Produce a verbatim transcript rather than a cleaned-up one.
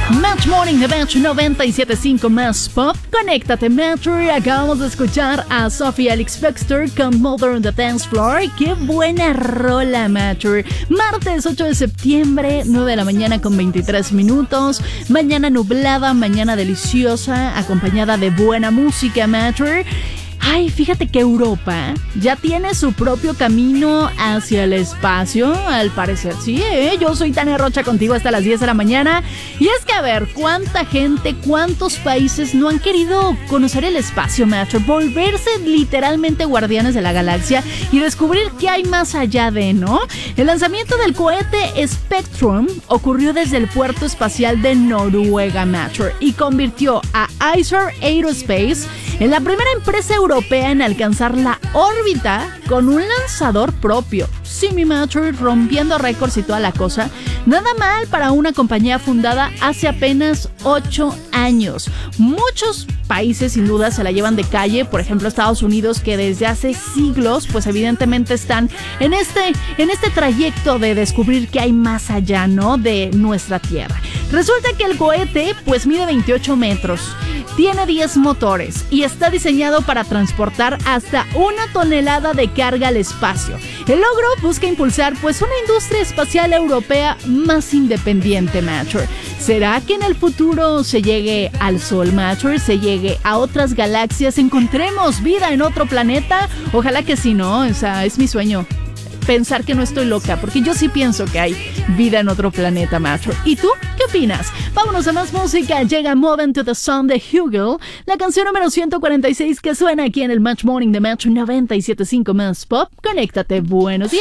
Match Morning de Match noventa y siete punto cinco más Pop. Conéctate, Matcher. Acabamos de escuchar a Sophie Alex Baxter con Mother on the Dance Floor. ¡Qué buena rola, Matcher! Martes ocho de septiembre, nueve de la mañana con veintitrés minutos. Mañana nublada, mañana deliciosa, acompañada de buena música, Matcher. Ay, fíjate que Europa ya tiene su propio camino hacia el espacio, al parecer. Sí, ¿eh? Yo soy Tania Rocha contigo hasta las diez de la mañana. Y es que, a ver, ¿cuánta gente, cuántos países no han querido conocer el espacio, macho? Volverse literalmente guardianes de la galaxia y descubrir qué hay más allá de, ¿no? El lanzamiento del cohete Spectrum ocurrió desde el puerto espacial de Noruega, macho, y convirtió a Isar Aerospace en la primera empresa europea en alcanzar la órbita con un lanzador propio. Sí, mi macho, rompiendo récords y toda la cosa. Nada mal para una compañía fundada hace apenas ocho años. Muchos países sin duda se la llevan de calle, por ejemplo Estados Unidos, que desde hace siglos pues evidentemente están en este, en este trayecto de descubrir qué hay más allá, ¿no?, de nuestra Tierra. Resulta que el cohete pues mide veintiocho metros, tiene diez motores y está diseñado para transportar hasta una tonelada de carga al espacio. El logro busca impulsar pues una industria espacial europea más independiente, macho. ¿Será que en el futuro se llegue al Sol, macho? ¿Se llegue a otras galaxias? ¿Encontremos vida en otro planeta? Ojalá que sí, ¿no? O sea, es mi sueño pensar que no estoy loca, porque yo sí pienso que hay vida en otro planeta, macho. ¿Y tú? ¿Qué opinas? Vámonos a más música. Llega Moving to the Sun de Hugel, la canción número ciento cuarenta y seis que suena aquí en el Match Morning de Match noventa y siete punto cinco más Pop. Conéctate, buenos días.